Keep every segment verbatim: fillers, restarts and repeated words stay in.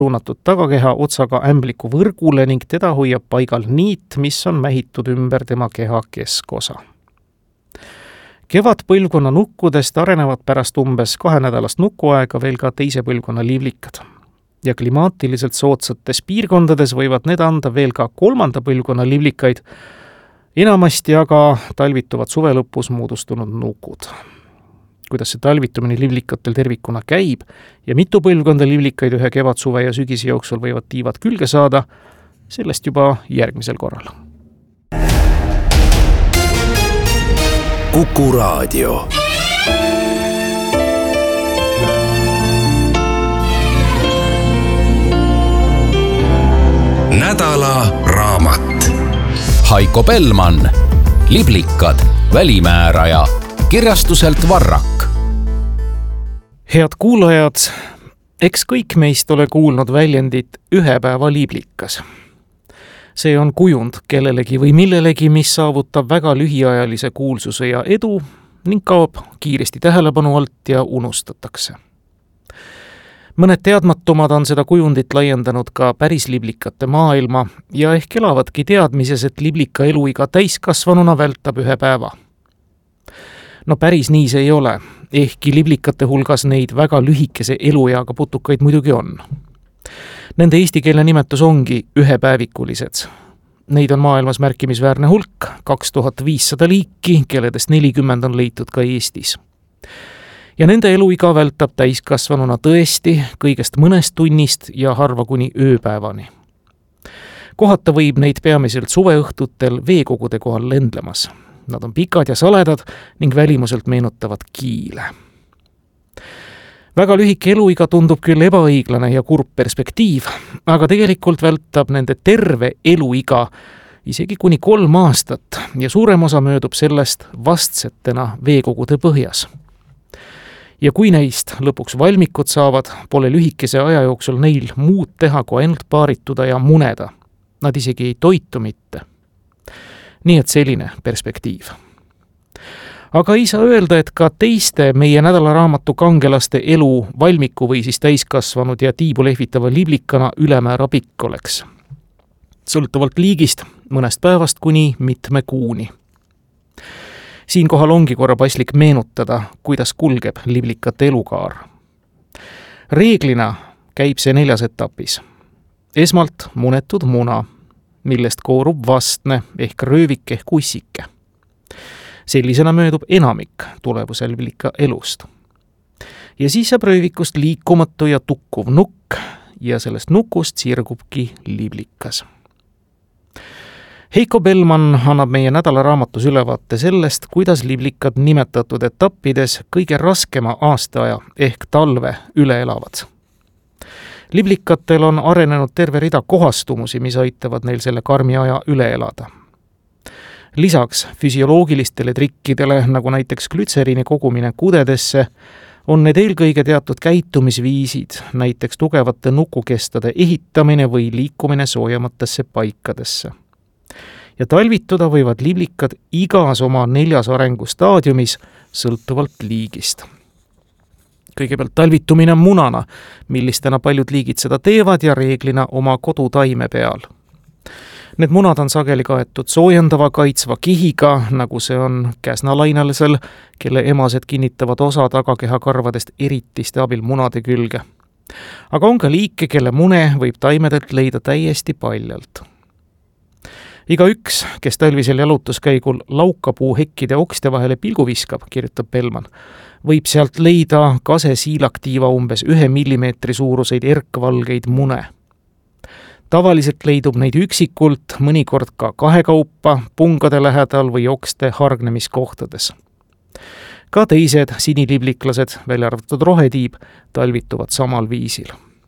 suunatud tagakeha otsaga ämbliku võrgule ning teda hoiab paigal niit, mis on mähitud ümber tema keha keskosa. Kevadpõlvkonna nukkudest arenevad pärast umbes kahenädalast nukuaega veel ka teise põlvkonna livlikad. Ja klimaatiliselt soodsates piirkondades võivad need anda veel ka kolmanda põlvkonna livlikaid, enamasti aga talvituvad suve lõpus moodustunud nukud. Kuidas see talvitumine livlikatel tervikuna käib ja mitu põlvkonda livlikaid ühe kevad, suve ja sügise jooksul võivad tiivad külge saada, sellest juba järgmisel korral. Kuku Raadio. Nädala raamat. Haiko Bellmann, Liblikad, välimääraja, kirjastuselt Varrak. Head kuulajad, eks kõik meist ole kuulnud väljendit ühe päeva liblikas. See on kujund kellelegi või millelegi, mis saavutab väga lühiajalise kuulsuse ja edu ning kaob kiiresti tähelepanu alt ja unustatakse. Mõned teadmatumad on seda kujundit laiendanud ka päris liblikate maailma ja ehk elavadki teadmises, et liblika eluiga täiskasvanuna vältab ühe päeva. No päris nii see ei ole, ehkki liblikate hulgas neid väga lühikese elueaga putukaid muidugi on. Nende eestikeelne nimetus ongi ühepäevikulised. Neid on maailmas märkimisväärne hulk, kaks tuhat viissada liiki, kelledest nelikümmend on leitud ka Eestis. Ja nende eluiga vältab täiskasvanuna tõesti kõigest mõnest tunnist ja harva kuni ööpäevani. Kohata võib neid peamiselt suveõhtutel veekogude kohal lendlemas. Nad on pikad ja saledad ning välimuselt meenutavad kiile. Väga lühike eluiga tundub küll ebaõiglane ja kurb perspektiiv, aga tegelikult vältab nende terve eluiga isegi kuni kolm aastat ja suurem osa möödub sellest vastsetena veekogude põhjas. Ja kui neist lõpuks valmikud saavad, pole lühikese aja jooksul neil muud teha, kui ainult paarituda ja muneda. Nad isegi ei toitu mitte. Nii et selline perspektiiv. Aga ei saa öelda, et ka teiste meie nädalaraamatu kangelaste elu valmiku või siis täiskasvanud ja tiibu lehvitava liblikana ülemäära pikk oleks. Sõltuvalt liigist mõnest päevast kuni mitme kuuni. Siinkohal ongi korra paslik meenutada, kuidas kulgeb liblikate elukaar. Reeglina käib see neljas etapis. Esmalt munetud muna, millest koorub vastne ehk röövik ehk ussike. Sellisena möödub enamik tulevuse liblika elust. Ja siis saab röövikust liikumatu ja tukkuv nukk ja sellest nukust sirgubki liblikas. Haiko Bellmann annab meie nädalaraamatus ülevaate sellest, kuidas liblikad nimetatud etappides kõige raskema aastaaja ehk talve üle elavad. Liblikatel on arenenud terve rida kohastumusi, mis aitavad neil selle karmi aja üle elada. Lisaks füsioloogilistele trikkidele, nagu näiteks glütseriini kogumine kudedesse, on need eelkõige teatud käitumisviisid, näiteks tugevate nukukestade ehitamine või liikumine soojematesse paikadesse. Ja talvituda võivad liblikad igas oma neljas arengustaadiumis sõltuvalt liigist. Kõigepealt talvitumine munana, millistena paljud liigid seda teevad ja reeglina oma kodutaime peal. Need munad on sageli kaetud soojendava kaitsva kihiga, nagu see on käsnalainalisel, kelle emased kinnitavad osa tagakeha karvadest eritiste abil munade külge. Aga on ka liike, kelle mune võib taimedelt leida täiesti paljalt. Iga üks, kes talvisel jalutuskäigul laukapuu hekkide okste vahele pilgu viskab, kirjutab Bellmann, võib sealt leida kase siilaktiiva umbes ühe millimeetri suuruseid erkvalgeid mune. Tavaliselt leidub neid üksikult, mõnikord ka kahekaupa, pungade lähedal või okste hargnemiskohtades. Ka teised sinilibliklased, välja arvatud rohetiib, talvituvad samal viisil.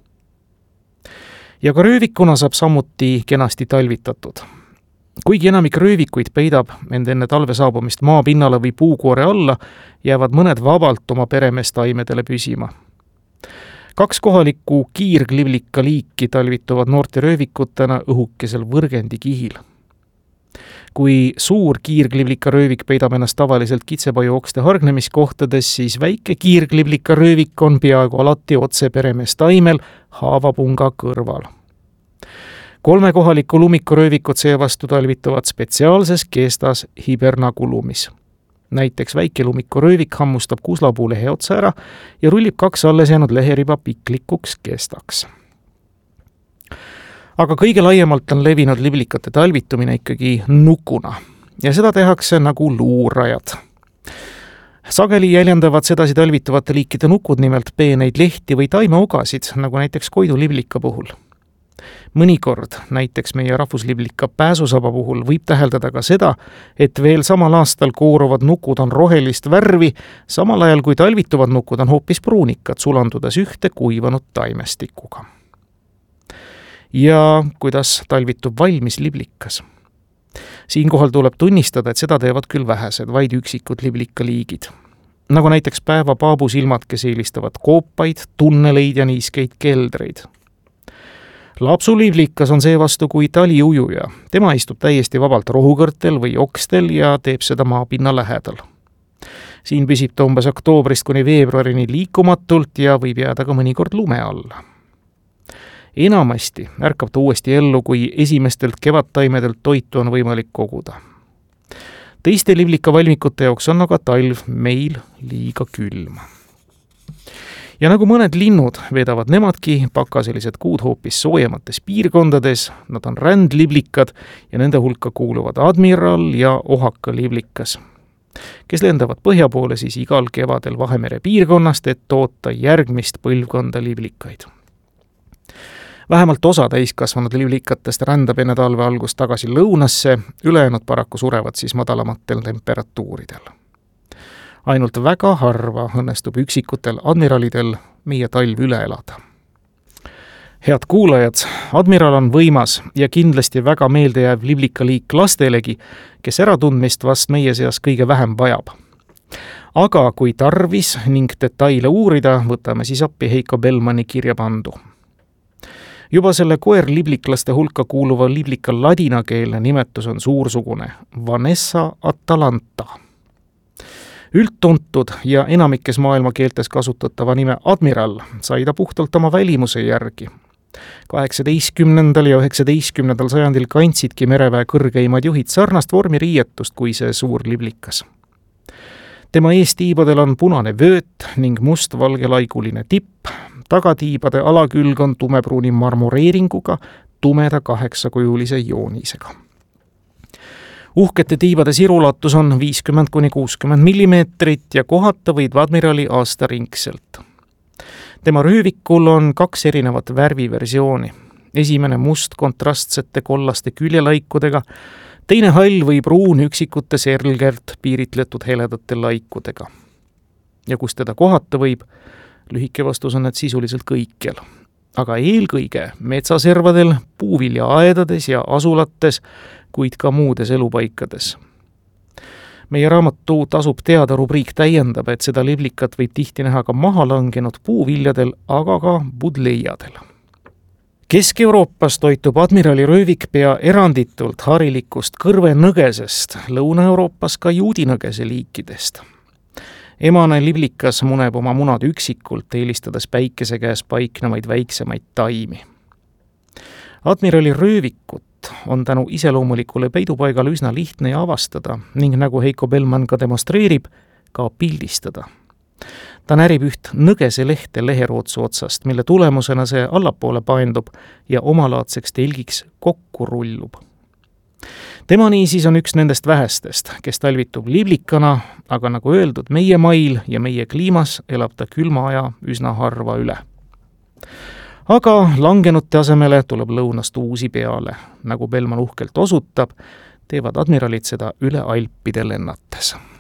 Ja ka röövikuna saab samuti kenasti talvitatud. Kuigi enamik röövikuid peidab end enne talve saabumist maapinnale või puukoore alla, jäävad mõned vabalt oma peremees taimedele püsima. Kaks kohalikku kiirgliblika liiki talvituvad noorte röövikutena õhukesel võrgendi kihil. Kui suur kiirgliblikaröövik peidab ennast tavaliselt kitsepajuokste hargnemiskohtades, siis väike kiirgliblikaröövik on peaaegu alati otse peremees taimel haavapunga kõrval. Kolme kohalikku lumikuröövikut seevastu talvituvad spetsiaalses kestas hibernakulumis. Näiteks väike lumikuröövik hammustab kuslapuu lehe otsa ära ja rullib kaks alles jäänud leheriba piklikuks kestaks. Aga kõige laiemalt on levinud liblikate talvitumine ikkagi nukuna ja seda tehakse nagu luurajad. Sageli jäljendavad sedasi talvituvate liikide nukud nimelt peeneid lehti või taimeogasid, nagu näiteks koiduliblika puhul. Mõnikord, näiteks meie rahvusliblika pääsusaba puhul, võib täheldada ka seda, et veel samal aastal kooruvad nukud on rohelist värvi, samal ajal kui talvituvad nukud on hoopis pruunikad, sulandudes ühte kuivanud taimestikuga. Ja kuidas talvitub valmis liblikas? Siinkohal tuleb tunnistada, et seda teevad küll vähesed, vaid üksikud liblikaliigid. Nagu näiteks päeva paabusilmad, kes eelistavad koopaid, tunneleid ja niiskeid keldreid. Lapsuliblikas on seevastu kui taliujuja. Tema istub täiesti vabalt rohukõrtel või okstel ja teeb seda maapinna lähedal. Siin püsib ta umbes oktoobrist kuni veebruarini liikumatult ja võib jääda ka mõnikord lume alla. Enamasti ärkab ta uuesti ellu, kui esimestelt kevadtaimedelt toitu on võimalik koguda. Teiste liblika valmikute jaoks on aga talv meil liiga külm. Ja nagu mõned linnud veedavad nemadki pakaselised kuud hoopis soojemates piirkondades, nad on rändliblikad ja nende hulka kuuluvad admiral ja ohaka liblikas, kes lendavad põhja poole siis igal kevadel Vahemere piirkonnast, et toota järgmist põlvkonda liblikaid. Vähemalt osa täiskasvanud liblikatest rändab enne talve algust tagasi lõunasse, ülejäänud paraku surevad siis madalamatel temperatuuridel. Ainult väga harva õnnestub üksikutel admiralidel meie talv üle elada. Head kuulajad, admiral on võimas ja kindlasti väga meeldejääv liblikaliik lastelegi, kes äratundmist vast meie seas kõige vähem vajab. Aga kui tarvis ning detaile uurida, võtame siis appi Heiko Bellmanni kirja pandu. Juba selle koerlibliklaste hulka kuuluva liblika ladinakeelne nimetus on suursugune Vanessa Atalanta. Üldtuntud ja enamikes maailma keeltes kasutatava nime admiral sai ta puhtalt oma välimuse järgi. kaheksateistkümnendal ja üheksateistkümnendal sajandil kandsidki mereväe kõrgeimad juhid sarnast vormiriietust kui see suur liblikas. Tema eestiibadel on punane vööt ning must-valge laiguline tipp, tagatiibade alakülg on tumepruuni marmoreeringuga, tumeda kaheksakujulise joonisega. Uhkete tiibade sirulatus on viiskümmend kuni kuuskümmend millimeetrit ja kohata võid admirali aastaringselt. Tema röövikul on kaks erinevat värviversiooni. Esimene must kontrastsete kollaste küljelaikudega, teine hall või pruun üksikute selgelt piiritletud heledate laikudega. Ja kus teda kohata võib, lühike vastus on, et sisuliselt kõikjal. Aga eelkõige metsaservadel, puuviljaaedades ja asulates, kuid ka muudes elupaikades. Meie raamatu tasub teada rubriik täiendab, et seda liblikat võib tihti näha ka maha langenud puuviljadel, aga ka budleiadel. Kesk-Euroopas toitub admirali röövik pea eranditult harilikust kõrvenõgesest, Lõuna-Euroopas ka juudinõgese liikidest. Emane liblikas muneb oma munad üksikult, eelistades päikese käes paiknevaid väiksemaid taimi. Admirali röövikut on tänu iseloomulikule peidupaigale üsna lihtne avastada ning nagu Heiko Bellmann ka demonstreerib, ka pildistada. Ta närib üht nõgese lehte leherootsu otsast, mille tulemusena see allapoole paendub ja omalaadseks telgiks kokku rullub. Tema niisiis on üks nendest vähestest, kes talvitub liblikana, aga nagu öeldud, meie mail ja meie kliimas elab ta külma aja üsna harva üle. Aga langenute asemele tuleb lõunast uusi peale. Nagu Bellmann uhkelt osutab, teevad admiralid seda üle Alpide lennates.